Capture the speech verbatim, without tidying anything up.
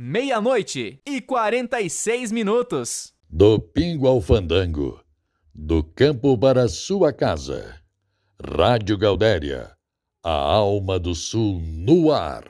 meia-noite e quarenta e seis minutos. Do pingo ao fandango, do campo para sua casa. Rádio Gaudéria, a alma do sul no ar.